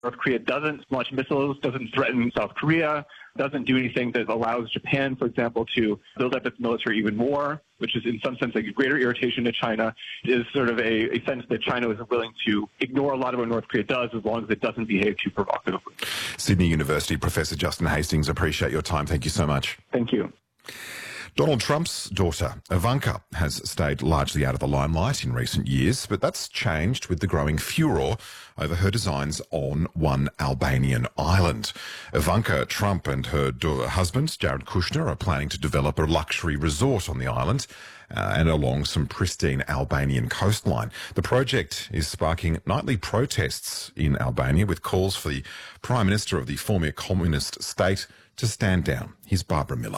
North Korea doesn't launch missiles, doesn't threaten South Korea, doesn't do anything that allows Japan, for example, to build up its military even more, which is in some sense a greater irritation to China, is sort of a sense that China is willing to ignore a lot of what North Korea does as long as it doesn't behave too provocatively. Sydney University Professor Justin Hastings, appreciate your time. Thank you so much. Thank you. Donald Trump's daughter, Ivanka, has stayed largely out of the limelight in recent years, but that's changed with the growing furor over her designs on one Albanian island. Ivanka Trump and her husband, Jared Kushner, are planning to develop a luxury resort on the island and along some pristine Albanian coastline. The project is sparking nightly protests in Albania with calls for the Prime Minister of the former communist state to stand down. Here's Barbara Miller.